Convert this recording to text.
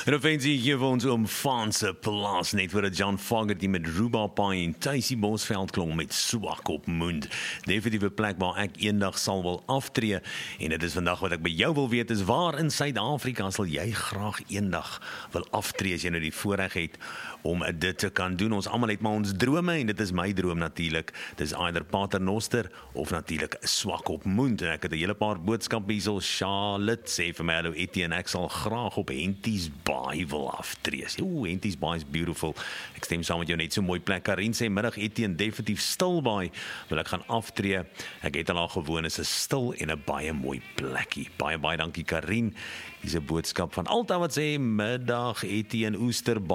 Rafensie gee vir ons om Franse Plaas, net voordat John Fogerty met Rhubarb Pie en Tuisie Bosveld klong met Swak op Mond. Definitiewe plek waar ek eendag sal wil aftree, en dit is vandag wat ek by jou wil weet, is waar in Suid-Afrika sal jy graag eendag wil aftree, as jy nou die voorreg het om dit te kan doen. Ons almal het maar ons drome, en dit is my droom natuurlik. Dit is either Paternoster of natuurlik Swak op Mond. En ek het 'n hele paar boodskappe hierso. Charlotte sê vir my, hallo Etienne, ek sal graag op Henties Baai wil aftree. Oeh, Henties Baai is beautiful. Ek stem saam met jou, net so mooi plek. Karin sê, middag Etienne, definitief Stilbaai wil ek gaan aftree. Ek het al gewoon, is 'n stil en 'n baie mooi plekkie. Baie dankie Karin. Hier's 'n boodskap van Alta wat sê, middag Etienne, Oester